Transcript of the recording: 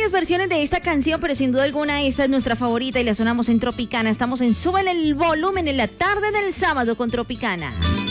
varias versiones de esta canción, pero sin duda alguna esta es nuestra favorita y la sonamos en Tropicana. Estamos en Súbele el volumen en la tarde del sábado con Tropicana.